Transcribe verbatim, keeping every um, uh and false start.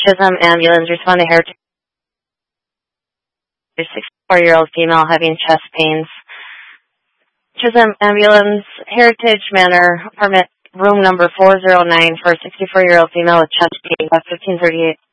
Chisholm ambulance, respond to Heritage. sixty-four-year-old female having chest pains. Chisholm ambulance, Heritage Manor, apartment room number four oh nine for a sixty-four-year-old female with chest pain, about fifteen thirty-eight.